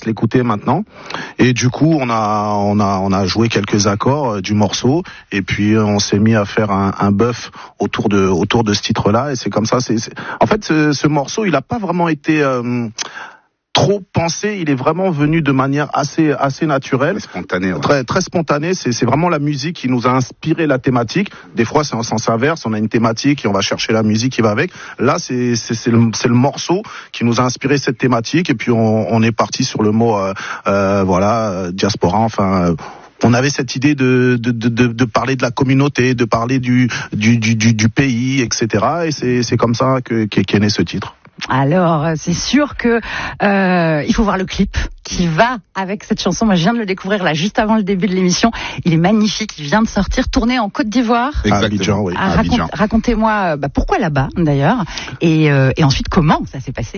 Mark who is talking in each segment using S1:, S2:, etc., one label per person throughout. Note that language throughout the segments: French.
S1: commence l'écouter maintenant. Et du coup, on a joué quelques accords du morceau, et puis on s'est mis à faire un bœuf autour de ce titre-là. Et c'est comme ça. En fait, ce morceau, il a pas vraiment été trop pensé, il est vraiment venu de manière assez naturelle,
S2: spontanée, ouais.
S1: très spontanée. C'est vraiment la musique qui nous a inspiré la thématique. Des fois c'est en sens inverse, on a une thématique et on va chercher la musique qui va avec. Là c'est le morceau qui nous a inspiré cette thématique, et puis on est parti sur le mot diaspora. Enfin, on avait cette idée de parler de la communauté, de parler du pays, etc. Et c'est comme ça qu'est né ce titre.
S3: Alors, c'est sûr que il faut voir le clip qui va avec cette chanson. Moi, je viens de le découvrir là, juste avant le début de l'émission. Il est magnifique, il vient de sortir, tourné en Côte d'Ivoire.
S2: Exactement.
S1: Abidjan, oui.
S3: Racontez-moi pourquoi là-bas, d'ailleurs, et ensuite comment ça s'est passé.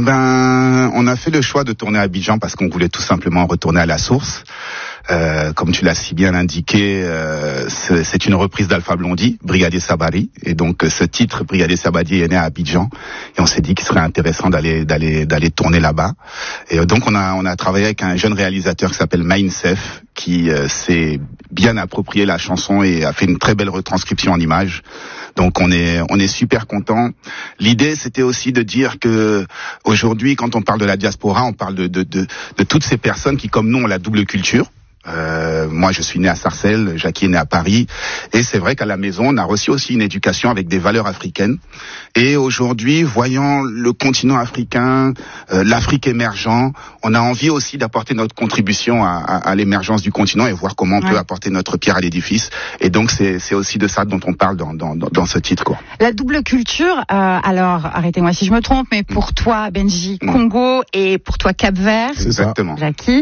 S2: On a fait le choix de tourner à Abidjan parce qu'on voulait tout simplement retourner à la source. Comme tu l'as si bien indiqué, c'est une reprise d'Alpha Blondy, Brigadier Sabari, et donc ce titre Brigadier Sabari est né à Abidjan, et on s'est dit qu'il serait intéressant d'aller tourner là-bas. Et donc on a travaillé avec un jeune réalisateur qui s'appelle Mainsef, qui s'est bien approprié la chanson et a fait une très belle retranscription en images. Donc on est super content. L'idée c'était aussi de dire que aujourd'hui, quand on parle de la diaspora, on parle de toutes ces personnes qui, comme nous, ont la double culture. Moi, je suis né à Sarcelles, Jackie est né à Paris, et c'est vrai qu'à la maison, on a reçu aussi une éducation avec des valeurs africaines. Et aujourd'hui, voyant le continent africain, l'Afrique émergent, on a envie aussi d'apporter notre contribution à l'émergence du continent et voir comment on peut apporter notre pierre à l'édifice. Et donc, c'est aussi de ça dont on parle dans ce titre, quoi.
S3: La double culture, alors, arrêtez-moi si je me trompe, mais pour toi, Benji, Congo, et pour toi, Cap-Vert,
S2: exactement.
S3: Jackie,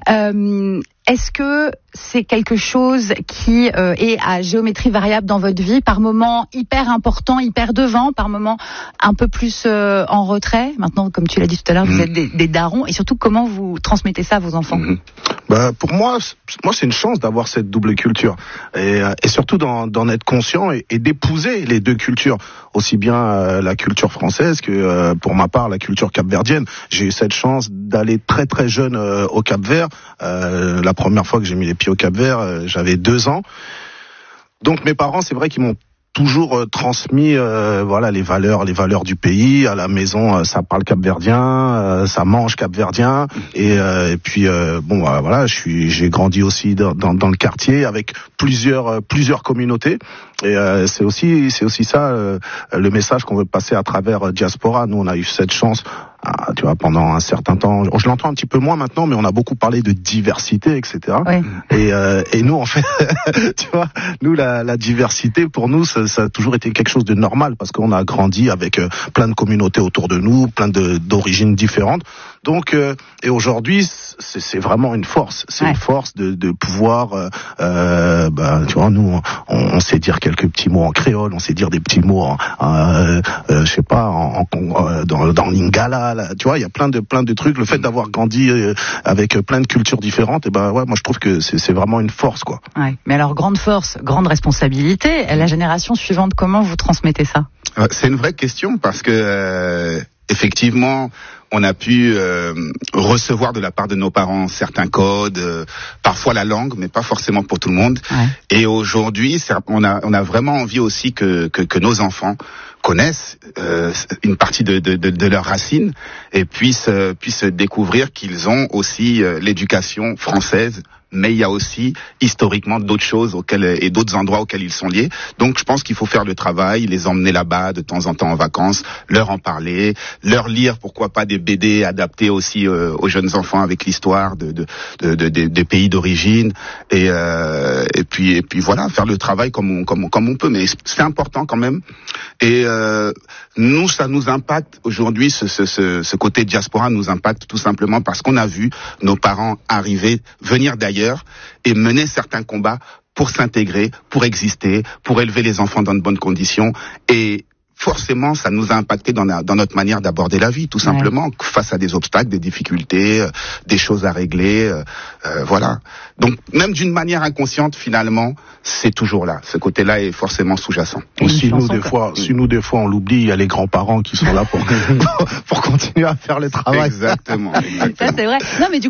S3: est-ce que c'est quelque chose qui est à géométrie variable dans votre vie, par moment hyper important, hyper devant, par moment un peu plus en retrait? Maintenant, comme tu l'as dit tout à l'heure, vous êtes des darons, et surtout comment vous transmettez ça à vos enfants?
S1: Pour moi c'est une chance d'avoir cette double culture, et surtout d'en être conscient et d'épouser les deux cultures, aussi bien la culture française que pour ma part la culture capverdienne. J'ai eu cette chance d'aller très très jeune au Cap-Vert. La première fois que j'ai mis les pieds au Cap-Vert, j'avais 2 ans. Donc mes parents, c'est vrai qu'ils m'ont toujours transmis les valeurs du pays. À la maison, ça parle capverdien, ça mange capverdien, et puis j'ai grandi aussi dans le quartier avec plusieurs communautés, et c'est aussi ça le message qu'on veut passer à travers Diaspora. Nous, on a eu cette chance, tu vois, pendant un certain temps. Je l'entends un petit peu moins maintenant, mais on a beaucoup parlé de diversité, etc. Oui. Et nous, en fait, tu vois, nous, la diversité, pour nous, ça a toujours été quelque chose de normal, parce qu'on a grandi avec plein de communautés autour de nous, plein d'origines différentes. Donc, et aujourd'hui, c'est vraiment une force. C'est une force de pouvoir, tu vois, nous, on sait dire quelques petits mots en créole, on sait dire des petits mots je sais pas, dans lingala, là, tu vois, il y a plein de trucs. Le fait d'avoir grandi avec plein de cultures différentes, moi je trouve que c'est vraiment une force, quoi.
S3: Ouais. Mais alors, grande force, grande responsabilité. La génération suivante, comment vous transmettez ça?
S2: C'est une vraie question, parce que effectivement, on a pu recevoir de la part de nos parents certains codes, parfois la langue, mais pas forcément pour tout le monde. Ouais. Et aujourd'hui, on a vraiment envie aussi que nos enfants connaissent une partie de leurs racines, et puissent découvrir qu'ils ont aussi l'éducation française, mais il y a aussi historiquement d'autres choses et d'autres endroits auxquels ils sont liés. Donc je pense qu'il faut faire le travail, les emmener là-bas de temps en temps en vacances, leur en parler, leur lire pourquoi pas des BD adaptés aussi aux jeunes enfants avec l'histoire des pays d'origine, et puis voilà, faire le travail comme on peut. Mais c'est important quand même. Et nous, ça nous impacte aujourd'hui, ce côté diaspora nous impacte tout simplement parce qu'on a vu nos parents venir d'ailleurs et mener certains combats pour s'intégrer, pour exister, pour élever les enfants dans de bonnes conditions. Et forcément, ça nous a impacté dans notre manière d'aborder la vie, tout simplement, face à des obstacles, des difficultés, des choses à régler, voilà. Donc, même d'une manière inconsciente, finalement, c'est toujours là. Ce côté-là est forcément sous-jacent.
S1: Si nous, des fois, on l'oublie, il y a les grands-parents qui sont là pour continuer à faire le travail.
S2: Exactement.
S3: Ça, c'est vrai. Non, mais